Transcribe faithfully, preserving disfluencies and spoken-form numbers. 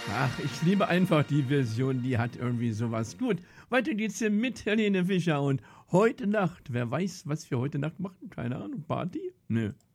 Ach, ich liebe einfach die Version, die hat irgendwie sowas. Gut, weiter geht's hier mit Helene Fischer und heute Nacht. Wer weiß, was wir heute Nacht machen? Keine Ahnung. Party? Nö.